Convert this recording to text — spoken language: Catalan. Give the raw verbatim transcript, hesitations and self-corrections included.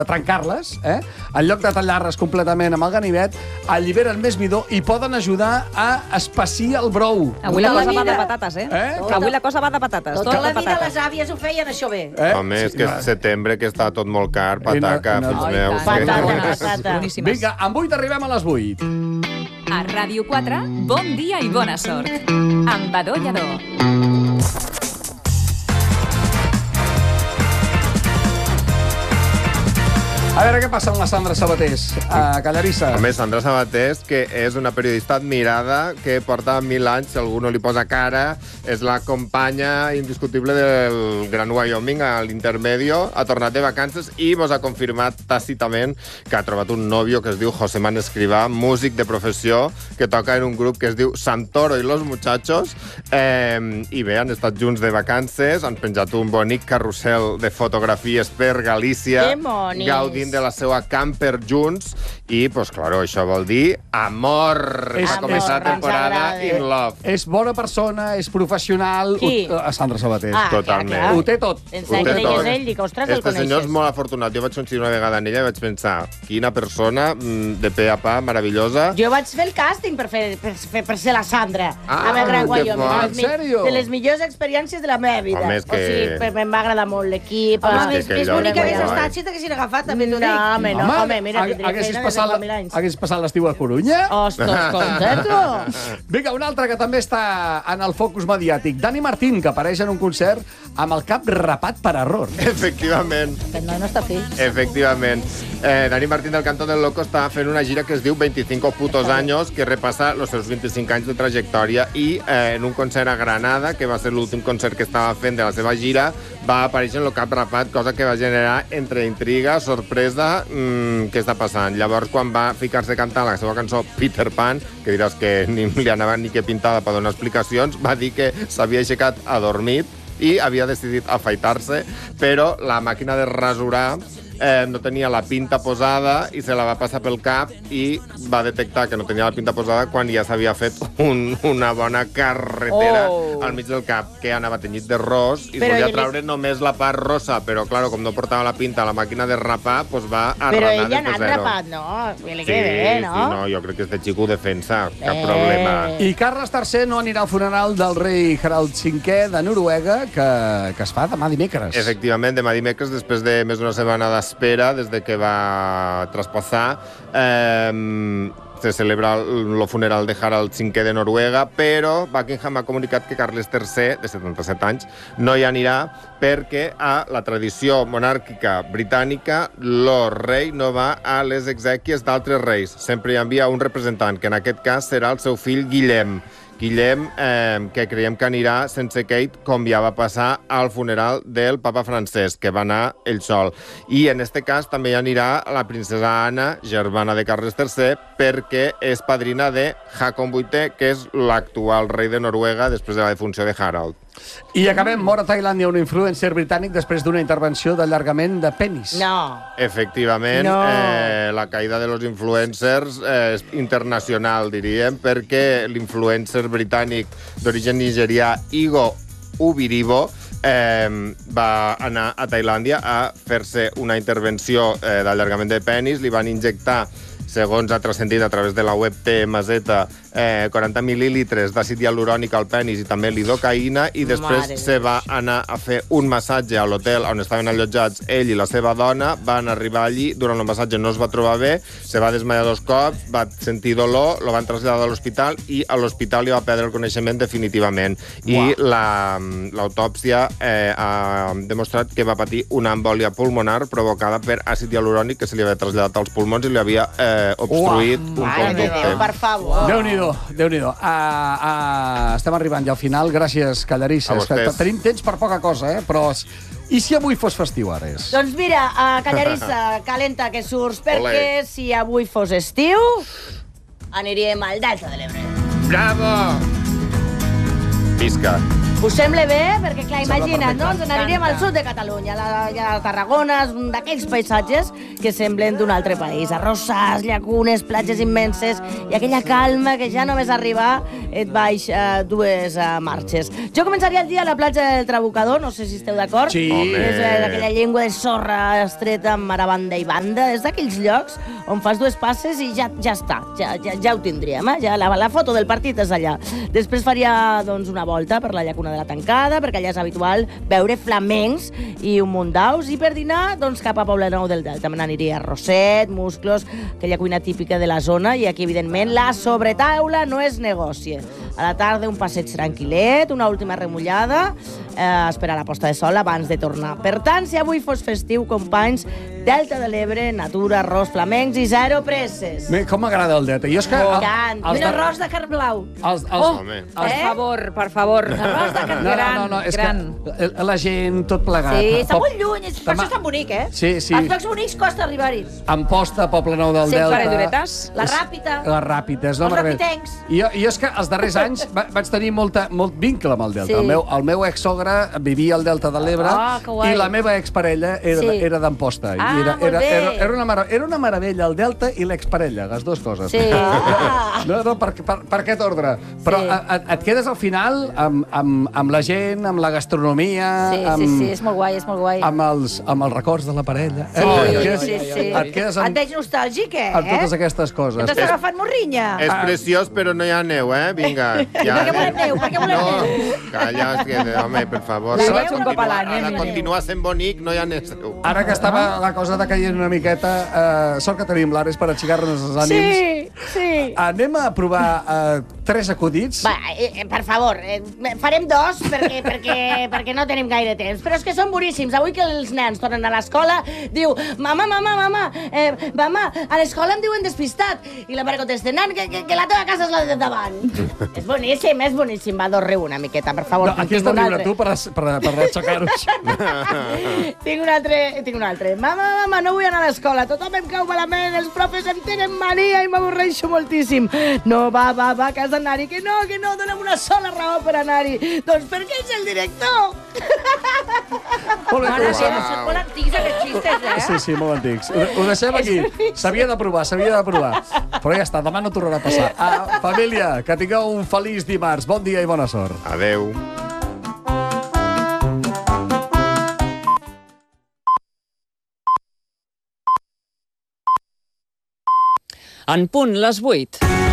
de trencar-les, eh? En lloc de tallar-les completament amb el ganivet, alliberen més midó i poden ajudar a espessir el brou. Avui la cosa va de patates, eh? eh? Avui la cosa va de patates. Tota la vida les àvies ho feien això bé. Eh? Home, és que és setembre, que està tot molt car, pataca, I no- fills Ai, meus. patata, que- patata. Boníssimes. Vinga, amb vuit arribem a les vuit. A Ràdio quatre, bon dia i bona sort. Amb Badó Lladó. A veure què passa amb la Sandra Sabatés, a Callarissa. A més, Sandra Sabatés, que és una periodista admirada, que porta mil anys, si algú no li posa cara, és la companya indiscutible del Gran Wyoming a l'Intermedio, ha tornat de vacances i vos ha confirmat tàcitament que ha trobat un nòvio que es diu José Man Escrivà, músic de professió, que toca en un grup que es diu Santoro i los Muchachos, eh, i bé, han estat junts de vacances, han penjat un bonic carrusel de fotografies per Galícia, Que monis. gaudint de la seva camper junts, i, pues, claro, això vol dir amor. És- Va començar amor, la temporada ens agrada. in love. És bona persona, és professional... Qui? Ho- a Sandra Sabatés. Ah, Totalment. clar, clar. Ho té tot. Pensava Ho que té deies tot. ell, dic, ostres, el Este senyor és coneixes. molt afortunat. Jo vaig coincidir una vegada en ella i vaig pensar, quina persona, mm, de pe a pa, meravellosa. Jo vaig fer el càsting per, fer, per, fer, per ser la Sandra Ah, a Gran que Wyoming. fort. De les En mi- sèrio? De les millors experiències de la meva vida. Home, és que- O sigui, per- em va agradar molt l'equip. Home, Ah, és que més, aquell més lloc bonica és hagués molt estat guai. si t'haguessin agafat, també t'ho dic. No, home, no, home, mira, tindré haguessis feina des de passat, fa mil anys. haguessis passat l'estiu a Corunya? Ostres, contento. Vinga, un altre que també està en el focus mediàtic. Dani Martín, que apareix en un concert amb el cap rapat per error. Efectivament. Aquest noi no està fi. Efectivament. Eh, Dani Martín del Canto del Loco està fent una gira que es diu veinticinco putos años, que repassa els seus vint-i-cinc anys de trajectòria, i eh, en un concert a Granada, que va ser l'últim concert que estava fent de la seva gira, va aparèixer en el cap rapat, cosa que va generar entre intriga, sorpresa, mmm, què està passant. Llavors, quan va ficar-se a cantar la seva cançó Peter Pan, que diràs que ni li anava ni que pintada per donar explicacions, va dir que s'havia aixecat adormit i havia decidit afaitar-se, però la màquina de rasurar eh, no tenia la pinta posada i se la va passar pel cap i va detectar que no tenia la pinta posada quan ja s'havia fet un, una bona carretera Oh. al mig del cap, que anava tenyit de ros i Però volia ell- treure només la part rosa, però, claro, com no portava la pinta a la màquina de rapar, pues va Però arranar ella ha des de anat zero. rapat, no? Que li Sí, queda bé, no? sí, no, jo crec que este xico ho defensa, cap Eh. problema. I Carles tercer no anirà al funeral del rei Harald cinquè de Noruega, que, que es fa demà dimecres. Efectivament, demà dimecres, després de més d'una setmana d'espera, des de que va traspassar, eh, se celebra el funeral de Harald cinquè de Noruega, però Buckingham ha comunicat que Carles tercer, de setanta-set anys, no hi anirà perquè a la tradició monàrquica britànica el rei no va a les exèquies d'altres reis. Sempre hi envia un representant, que en aquest cas serà el seu fill Guillem. Guillem, eh, que creiem que anirà sense Kate, com ja va passar al funeral del papa Francesc, que va anar ell sol. I en este cas també hi anirà la princesa Anna, germana de Carles tercer, perquè és padrina de Haakon vuitè, que és l'actual rei de Noruega després de la defunció de Harald. I acabem, mor a Tailàndia un influencer britànic després d'una intervenció d'allargament de penis. No. Efectivament, No. eh, la caïda de los influencers eh, és internacional, diríem, perquè l'influencer britànic d'origen nigerià, Igo Ubiribo, eh, va anar a Tailàndia a fer-se una intervenció eh, d'allargament de penis. Li van injectar, segons ha transcendit a través de la web T M Z, eh, quaranta mil·lilitres d'àcid hialurònic al penis i també lidocaïna, i després Mare se va anar a fer un massatge a l'hotel on estaven allotjats ell i la seva dona. Van arribar allí, durant el massatge no es va trobar bé, se va desmaiar dos cops, va sentir dolor, lo van traslladar a l'hospital i a l'hospital li va perdre el coneixement definitivament. I la- l'autòpsia eh, ha demostrat que va patir una embòlia pulmonar provocada per àcid hialurònic que se li havia traslladat als pulmons i li havia eh, obstruït un Mare de Déu, conducte. per favor. Déu-n'hi-do, Déu-n'hi-do. Uh, uh, estem arribant ja al final. Gràcies, Callarissa. A vostès. Tenim temps per poca cosa, eh? Però i si avui fos festiu, Ares? Doncs mira, uh, Callarissa, calenta que surts, perquè Olé. si avui fos estiu, aniríem al Delta de l'Ebre. Bravo! Visca! Us sembla bé? Perquè, clar, Sembla imagina't, no? perfecte. Ens n'aniríem al sud de Catalunya, a la, a Tarragona, un d'aquells paisatges que semblen d'un altre país. Arrossars, llacunes, platges immenses i aquella calma que ja només arribar et baix uh, dues uh, marxes. Jo començaria el dia a la platja del Trabucador, no sé si esteu d'acord. Sí. Home. És uh, aquella llengua de sorra estreta amb mar a banda i banda. És d'aquells llocs on fas dues passes i ja, ja està, ja, ja, ja ho tindríem. Eh? Ja la, la foto del partit és allà. Després faria doncs, una volta per la llacuna de la Tancada, perquè allà és habitual veure flamencs i un munt d'aus, i per dinar, doncs, cap a Poblenou del Delta. Me n'aniria a Rosset, musclos, aquella cuina típica de la zona, i aquí, evidentment, la sobretaula no es negocia. A la tarda, un passeig tranquil·let, una última remullada, eh, esperar la posta de sol abans de tornar. Per tant, si avui fos festiu, companys, Delta de l'Ebre, natura, arròs, flamencs i zero presses. Bé, com m'agrada el Delta. Jo és que... Oh, el- tant. els Un de- arròs de carn blau. Els, els, Oh, Home. per Eh? favor, per favor. Arròs de carn No, gran, no, no, no, és gran. que la gent, tot plegat. Sí, està Pop- molt lluny, és, per Demà- això és tan bonic, eh? Sí, sí. Els llocs bonics costa arribar-hi. Amposta, Poblenou del Sí, Delta... Pareduretes. La És- Ràpita. Les Ràpides, no? Els Meravell. rapitencs. I jo, jo és que els darrers anys va, vaig tenir molta, molt vincle amb el Delta. Sí. El meu, el meu exsogre vivia al Delta de l'Ebre Ah, que guai. i la meva exparella era, Sí. sí. era d'Amposta. Ah, I era, molt era, bé. era, era, una mara, era una meravella, el Delta i l'exparella, les dues coses. Sí. Ah. No, no, per, per, per aquest ordre. Però Sí. a, a, et quedes al final amb, amb, amb la gent, amb la gastronomia, Sí, amb, sí, sí, és molt guai, és molt guai. amb, els, amb els records de la parella. Sí, Et sí, quedes- sí, sí. Et quedes amb, Et veig nostàlgic, eh? amb totes aquestes coses. T'estàs agafant morrinya. És preciós, però no hi ha neu, eh? Vinga. Ja, Per què volem neu? Per què volem no, neu? Calla, és que, home, per favor. La Ha de neu un cop a l'any, continuar- eh, Ha de neu. continuar sent bonic, no hi ha neu. Ara que estava la cosa de caient una miqueta, eh, sort que tenim l'Ares per aixecar-nos els ànims. Sí, sí. Anem a provar eh, tres acudits. Va, eh, eh, per favor, eh, farem dos perquè, perquè, perquè no tenim gaire temps. Però és que són boníssims. Avui que els nens tornen a l'escola, diu, mama, mama, mama, eh, mama, a l'escola em diuen despistat. I la mare contesta, nan, que, que, que la teva casa és la de davant. És boníssim, és boníssim. Va, dos riu una miqueta, per favor. No, aquí Tinc està un riure altre. tu per, per, per aixecar-nos. Tinc un altre, tinc un altre. Mama, mama, no vull anar a l'escola. Tothom em cau malament, els profes em tenen mania i m'avorreixo moltíssim. No, va, va, va, que has d'anar-hi. Que no, que no, dona'm una sola raó per anar-hi. Doncs perquè ets el director. Molt bé, Mare ho meva, deixem. són molt antics aquests xistes, eh? Sí, sí, molt antics. Ho, ho deixem aquí. S'havia de provar, s'havia de provar. Però ja està, demà no tornarà a passar. Ah, família, que tingueu un feliç dimarts. Bon dia i bona sort. Adeu. En punt les vuit.